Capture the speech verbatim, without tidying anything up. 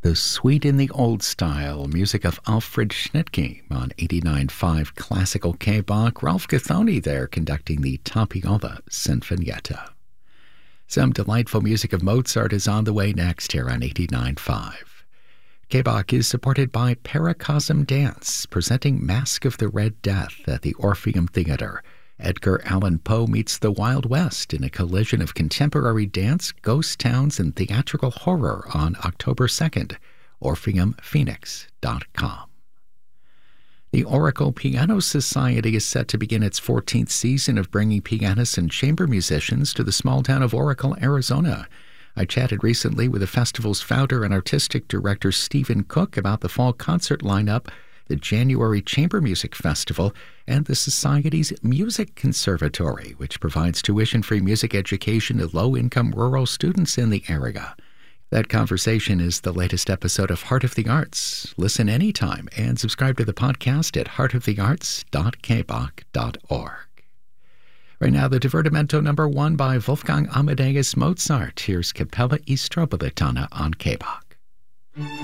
The Suite in the Old Style, music of Alfred Schnittke on eighty-nine point five Classical K-Bach. Ralph Gathoni there conducting the Tapiola Sinfonietta. Some delightful music of Mozart is on the way next here on eighty-nine point five. K-Bach is supported by Paracosm Dance, presenting Masque of the Red Death at the Orpheum Theater. Edgar Allan Poe meets the Wild West in a collision of contemporary dance, ghost towns, and theatrical horror on October second. orpheum phoenix dot com. The Oracle Piano Society is set to begin its fourteenth season of bringing pianists and chamber musicians to the small town of Oracle, Arizona. I chatted recently with the festival's founder and artistic director Stephen Cook about the fall concert lineup, the January Chamber Music Festival, and the Society's Music Conservatory, which provides tuition-free music education to low-income rural students in the area. That conversation is the latest episode of Heart of the Arts. Listen anytime and subscribe to the podcast at heart of the arts dot k bach dot org. Right now, the Divertimento number one by Wolfgang Amadeus Mozart. Here's Capella e Strobilitana on K-Bach.